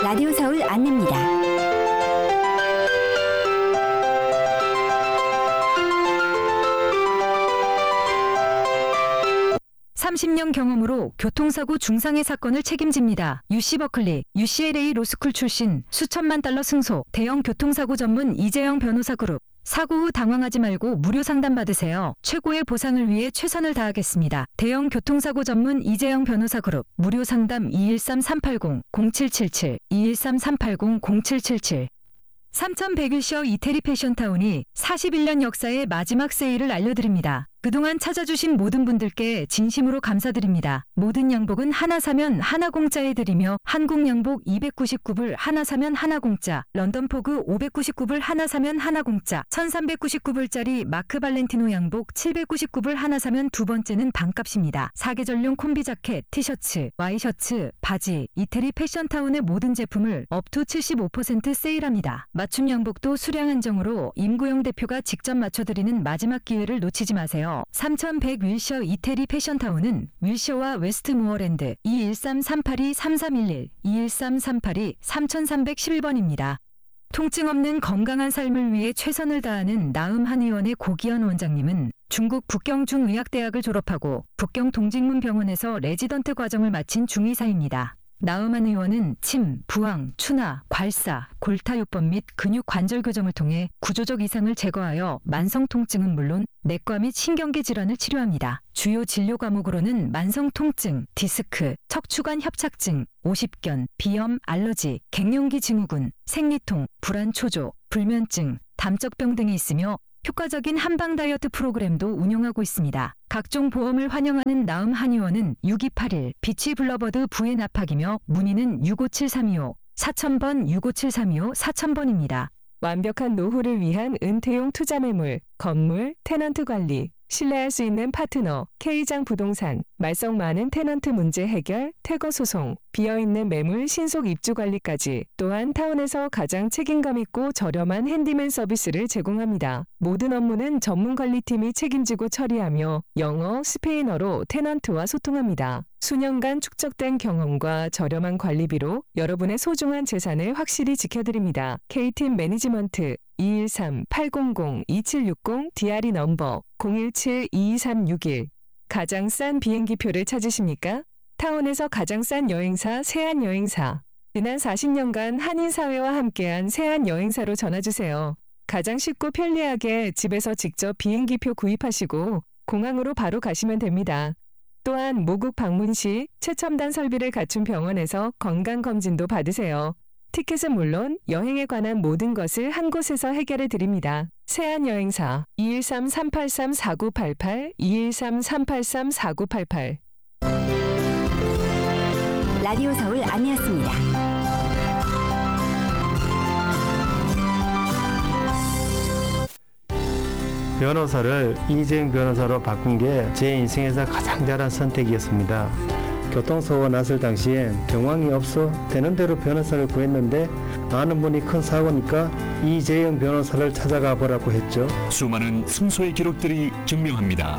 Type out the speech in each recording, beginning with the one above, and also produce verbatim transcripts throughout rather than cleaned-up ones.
라디오 서울 안내입니다. 삼십 년 경험으로 교통사고 중상해 사건을 책임집니다. 유씨 버클리, 유씨엘에이 로스쿨 출신, 수천만 달러 승소, 대형 교통사고 전문 이재영 변호사 그룹. 사고 후 당황하지 말고 무료 상담 받으세요. 최고의 보상을 위해 최선을 다하겠습니다. 대형 교통사고 전문 이재영 변호사 그룹. 무료 상담 이일삼 삼팔공 공칠칠칠 이일삼 삼팔공 공칠칠칠. 삼천백 일 쇼 이태리 패션타운이 사십일 년 역사의 마지막 세일을 알려드립니다. 그동안 찾아주신 모든 분들께 진심으로 감사드립니다. 모든 양복은 하나 사면 하나 공짜에 드리며 한국 양복 이백구십구 불 하나 사면 하나 공짜, 런던 포그 오백구십구 불 하나 사면 하나 공짜, 천삼백구십구 불짜리 마크 발렌티노 양복 칠백구십구 불 하나 사면 두 번째는 반값입니다. 사계절용 콤비 자켓, 티셔츠, 와이셔츠, 바지, 이태리 패션타운의 모든 제품을 업투 칠십오 퍼센트 세일합니다. 맞춤 양복도 수량 한정으로 임구영 대표가 직접 맞춰드리는 마지막 기회를 놓치지 마세요. 삼천백 윌셔 이태리 패션타운은 윌셔와 웨스트모어랜드 이일삼 삼팔이 삼삼일일 이일삼 삼팔이 삼삼일일 번입니다. 통증 없는 건강한 삶을 위해 최선을 다하는 나음 한의원의 고기현 원장님은 중국 북경중의학대학을 졸업하고 북경 동직문병원에서 레지던트 과정을 마친 중의사입니다. 나음한 의원은 침, 부항, 추나, 괄사, 골타요법 및 근육 관절 교정을 통해 구조적 이상을 제거하여 만성 통증은 물론 내과 및 신경계 질환을 치료합니다. 주요 진료 과목으로는 만성 통증, 디스크, 척추관 협착증, 오십견, 비염, 알러지, 갱년기 증후군, 생리통, 불안 초조, 불면증, 담적병 등이 있으며 효과적인 한방 다이어트 프로그램도 운영하고 있습니다. 각종 보험을 환영하는 나음 한의원은 육이팔일 비치 블러버드 부의 납학이며 문의는 육오칠삼이오 사천 번 육오칠삼이오 사천 번입니다. 완벽한 노후를 위한 은퇴용 투자 매물, 건물, 테넌트 관리, 신뢰할 수 있는 파트너, K장 부동산, 말썽 많은 테넌트 문제 해결, 퇴거 소송, 비어있는 매물 신속 입주 관리까지, 또한 타운에서 가장 책임감 있고 저렴한 핸디맨 서비스를 제공합니다. 모든 업무는 전문 관리팀이 책임지고 처리하며 영어, 스페인어로 테넌트와 소통합니다. 수년간 축적된 경험과 저렴한 관리비로 여러분의 소중한 재산을 확실히 지켜드립니다. K팀 매니지먼트 이일삼 팔공공 이칠육공 디알이 넘버 공일칠 이이삼육일. 가장 싼 비행기표를 찾으십니까? 타운에서 가장 싼 여행사 세안여행사. 지난 사십 년간 한인사회와 함께한 세안여행사로 전화주세요. 가장 쉽고 편리하게 집에서 직접 비행기표 구입하시고 공항으로 바로 가시면 됩니다. 또한 모국 방문 시 최첨단 설비를 갖춘 병원에서 건강검진도 받으세요. 티켓은 물론 여행에 관한 모든 것을 한 곳에서 해결해 드립니다. 세안여행사 이일삼 삼팔삼 사구팔팔 이일삼 삼팔삼 사구팔팔. 라디오 서울 안내였습니다. 변호사를 이재영 변호사로 바꾼 게 제 인생에서 가장 잘한 선택이었습니다. 교통사고가 났을 당시엔 경황이 없어 되는 대로 변호사를 구했는데 아는 분이 큰 사고니까 이재영 변호사를 찾아가 보라고 했죠. 수많은 승소의 기록들이 증명합니다.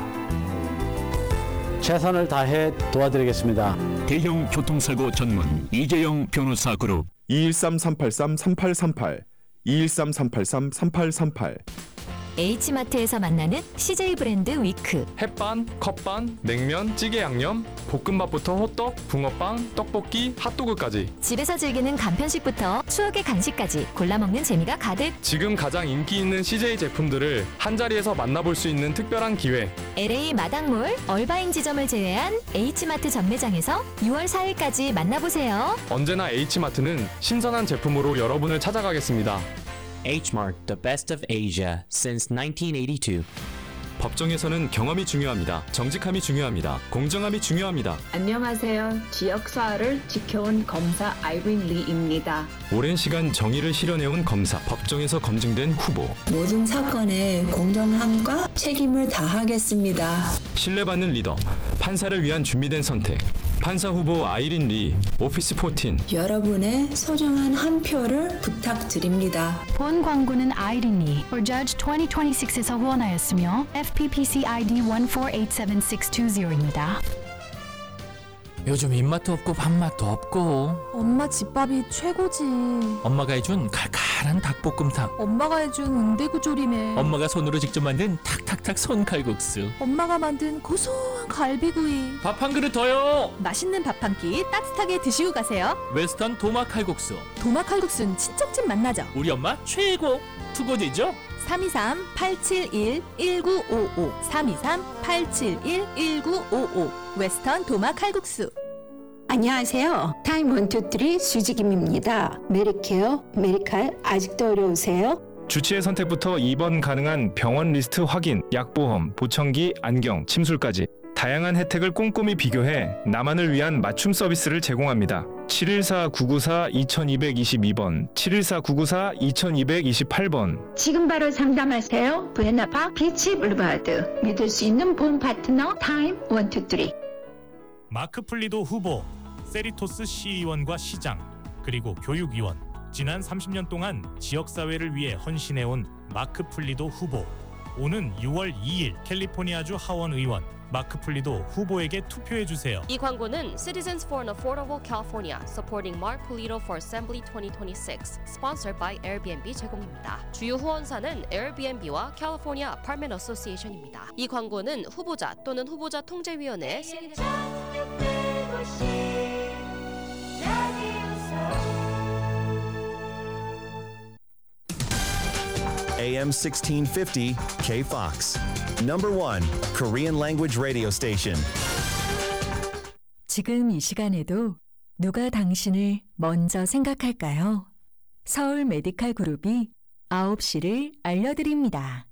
최선을 다해 도와드리겠습니다. 대형 교통사고 전문 이재영 변호사 그룹 이일삼 삼팔삼 삼팔삼팔 이일삼 삼팔삼 삼팔삼팔. H마트에서 만나는 씨제이 브랜드 위크. 햇반, 컵반, 냉면, 찌개 양념, 볶음밥부터 호떡, 붕어빵, 떡볶이, 핫도그까지. 집에서 즐기는 간편식부터 추억의 간식까지 골라먹는 재미가 가득. 지금 가장 인기 있는 씨제이 제품들을 한자리에서 만나볼 수 있는 특별한 기회. 엘에이 마당몰, 얼바인 지점을 제외한 H마트 전매장에서 유월 사일까지 만나보세요. 언제나 H마트는 신선한 제품으로 여러분을 찾아가겠습니다. H-Mart, the best of Asia since nineteen eighty-two. 법정에서는 경험이 중요합니다. 정직함이 중요합니다. 공정함이 중요합니다. 안녕하세요. 지역사회를 지켜온 검사 아이린 리입니다. 오랜 시간 정의를 실현해온 검사, 법정에서 검증된 후보. 모든 사건의 공정함과 책임을 다하겠습니다. 신뢰받는 리더, 판사를 위한 준비된 선택. 판사 후보 아이린 리, 오피스 사십사. 여러분의 소중한 한 표를 부탁드립니다. 본 광고는 아이린 리, for Judge 이천이십육에서 후원하였으며 에프피피씨 아이디 일 사 팔 팔 칠 육 이입니다. 요즘 입맛도 없고 밥맛도 없고. 엄마 집밥이 최고지. 엄마가 해준 칼칼한 닭볶음탕. 엄마가 해준 응대구조림에. 엄마가 손으로 직접 만든 탁탁탁 손칼국수. 엄마가 만든 고소한 갈비구이. 밥 한 그릇 더요. 맛있는 밥 한 끼 따뜻하게 드시고 가세요. 웨스턴 도마 칼국수. 도마 칼국수는 친정집 맛나죠. 우리 엄마 최고. 투고지죠? 삼이삼 팔칠일 일구오오 삼이삼 팔칠일 일구오오 웨스턴 도마 칼국수. 안녕하세요. 타임 원투쓰리 수지김입니다. 메리케어, 메리칼 아직도 어려우세요? 주치의 선택부터 입원 가능한 병원 리스트 확인, 약보험, 보청기, 안경, 침술까지 다양한 혜택을 꼼꼼히 비교해 나만을 위한 맞춤 서비스를 제공합니다. 칠일사 구구사 이이이이 번, 칠일사 구구사 이이이팔 번. 지금 바로 상담하세요. 부에나파 비치 블루바드. 믿을 수 있는 보험 파트너 타임 원투쓰리. 마크 플리도 후보, 세리토스 시의원과 시장, 그리고 교육위원. 지난 삼십 년 동안 지역사회를 위해 헌신해온 마크 플리도 후보. 오는 유월 이일 캘리포니아주 하원 의원 마크 플리도 후보에게 투표해주세요. 이 광고는 Citizens for an Affordable California Supporting Mark Polito for Assembly 이천이십육 Sponsored by Airbnb 제공입니다. 주요 후원사는 에어비앤비와 캘리포니아 아파트먼트 어소시에이션입니다. 이 광고는 후보자 또는 후보자 통제위원회 승인을 에이엠 sixteen fifty K-Fox. Number one Korean language radio station. 지금 이 시간에도 누가 당신을 먼저 생각할까요? 서울 메디칼 그룹이 아홉 시를 알려드립니다.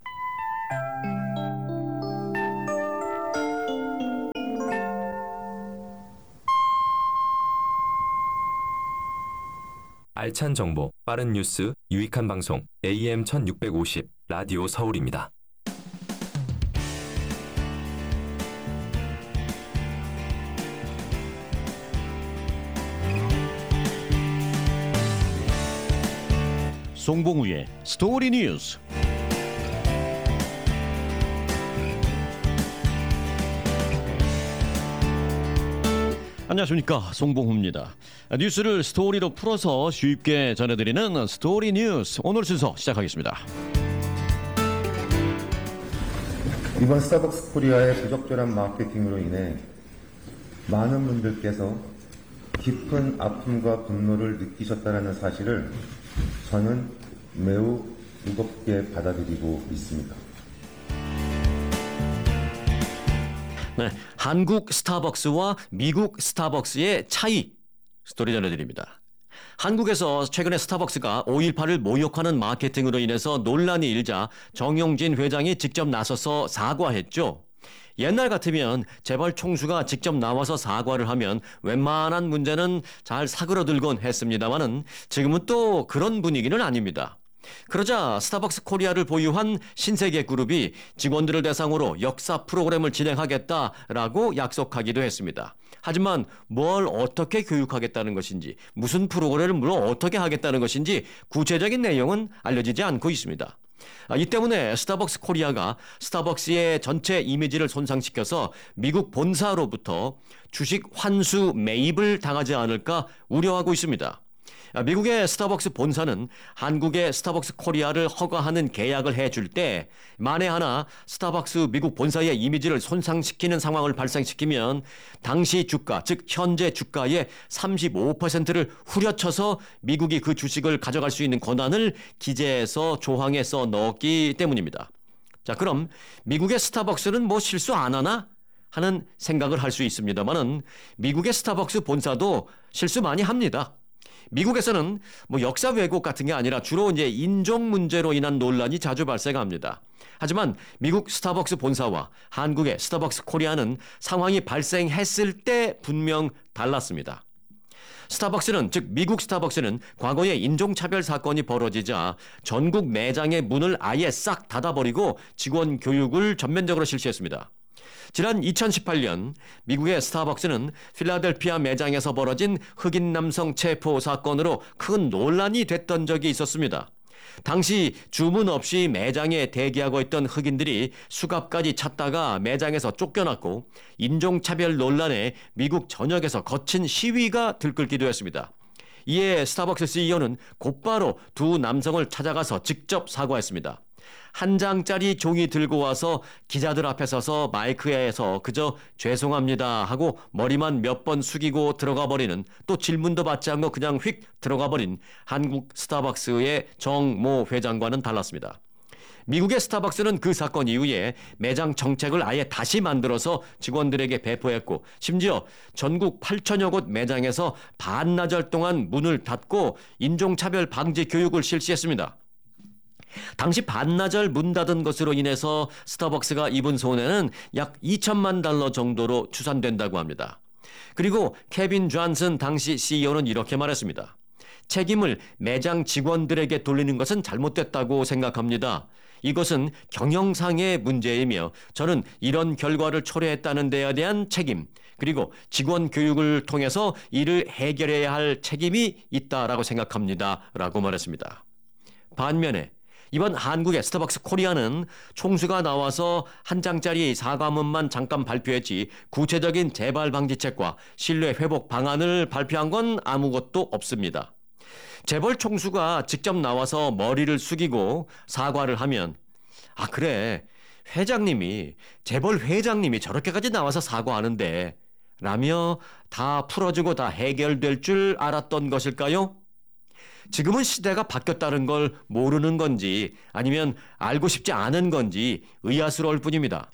알찬 정보, 빠른 뉴스, 유익한 방송 에이엠 천육백오십 라디오 서울입니다. 송봉우의 스토리 뉴스. 안녕하십니까, 송봉우입니다. 뉴스를 스토리로 풀어서 쉽게 전해드리는 스토리 뉴스, 오늘 순서 시작하겠습니다. 이번 스타벅스 코리아의 부적절한 마케팅으로 인해 많은 분들께서 깊은 아픔과 분노를 느끼셨다는 사실을 저는 매우 무겁게 받아들이고 있습니다. 네, 한국 스타벅스와 미국 스타벅스의 차이 스토리 전해드립니다. 한국에서 최근에 스타벅스가 오일팔을 모욕하는 마케팅으로 인해서 논란이 일자 정용진 회장이 직접 나서서 사과했죠. 옛날 같으면 재벌 총수가 직접 나와서 사과를 하면 웬만한 문제는 잘 사그러들곤 했습니다마는 지금은 또 그런 분위기는 아닙니다. 그러자 스타벅스 코리아를 보유한 신세계그룹이 직원들을 대상으로 역사 프로그램을 진행하겠다라고 약속하기도 했습니다. 하지만 뭘 어떻게 교육하겠다는 것인지, 무슨 프로그램을 어떻게 하겠다는 것인지 구체적인 내용은 알려지지 않고 있습니다. 이 때문에 스타벅스 코리아가 스타벅스의 전체 이미지를 손상시켜서 미국 본사로부터 주식 환수 매입을 당하지 않을까 우려하고 있습니다. 미국의 스타벅스 본사는 한국의 스타벅스 코리아를 허가하는 계약을 해줄 때 만에 하나 스타벅스 미국 본사의 이미지를 손상시키는 상황을 발생시키면 당시 주가, 즉 현재 주가의 삼십오 퍼센트를 후려쳐서 미국이 그 주식을 가져갈 수 있는 권한을 기재해서 조항에 써 넣었기 때문입니다. 자, 그럼 미국의 스타벅스는 뭐 실수 안 하나? 하는 생각을 할 수 있습니다만은 미국의 스타벅스 본사도 실수 많이 합니다. 미국에서는 뭐 역사 왜곡 같은 게 아니라 주로 이제 인종 문제로 인한 논란이 자주 발생합니다. 하지만 미국 스타벅스 본사와 한국의 스타벅스 코리아는 상황이 발생했을 때 분명 달랐습니다. 스타벅스는, 즉 미국 스타벅스는 과거에 인종차별 사건이 벌어지자 전국 매장의 문을 아예 싹 닫아버리고 직원 교육을 전면적으로 실시했습니다. 지난 이천십팔 년 미국의 스타벅스는 필라델피아 매장에서 벌어진 흑인 남성 체포 사건으로 큰 논란이 됐던 적이 있었습니다. 당시 주문 없이 매장에 대기하고 있던 흑인들이 수갑까지 찾다가 매장에서 쫓겨났고 인종차별 논란에 미국 전역에서 거친 시위가 들끓기도 했습니다. 이에 스타벅스 씨이오는 곧바로 두 남성을 찾아가서 직접 사과했습니다. 한 장짜리 종이 들고 와서 기자들 앞에 서서 마이크에서 그저 죄송합니다 하고 머리만 몇 번 숙이고 들어가 버리는, 또 질문도 받지 않고 그냥 휙 들어가 버린 한국 스타벅스의 정모 회장과는 달랐습니다. 미국의 스타벅스는 그 사건 이후에 매장 정책을 아예 다시 만들어서 직원들에게 배포했고, 심지어 전국 팔천여 곳 매장에서 반나절 동안 문을 닫고 인종차별 방지 교육을 실시했습니다. 당시 반나절 문 닫은 것으로 인해서 스타벅스가 입은 손해는 약 이천만 달러 정도로 추산된다고 합니다. 그리고 케빈 존슨 당시 씨이오는 이렇게 말했습니다. 책임을 매장 직원들에게 돌리는 것은 잘못됐다고 생각합니다. 이것은 경영상의 문제이며 저는 이런 결과를 초래했다는 데에 대한 책임, 그리고 직원 교육을 통해서 이를 해결해야 할 책임이 있다라고 생각합니다. 라고 말했습니다. 반면에 이번 한국의 스타벅스 코리아는 총수가 나와서 한 장짜리 사과문만 잠깐 발표했지 구체적인 재발 방지책과 신뢰 회복 방안을 발표한 건 아무것도 없습니다. 재벌 총수가 직접 나와서 머리를 숙이고 사과를 하면, 아 그래 회장님이 재벌 회장님이 저렇게까지 나와서 사과하는데 라며 다 풀어주고 다 해결될 줄 알았던 것일까요? 지금은 시대가 바뀌었다는 걸 모르는 건지 아니면 알고 싶지 않은 건지 의아스러울 뿐입니다.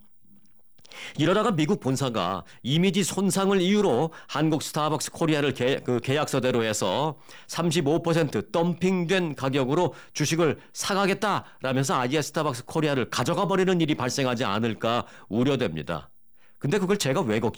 이러다가 미국 본사가 이미지 손상을 이유로 한국 스타벅스 코리아를 계, 그 계약서대로 해서 삼십오 퍼센트 덤핑된 가격으로 주식을 사가겠다라면서 아예 스타벅스 코리아를 가져가 버리는 일이 발생하지 않을까 우려됩니다. 근데 그걸 제가 왜 걱정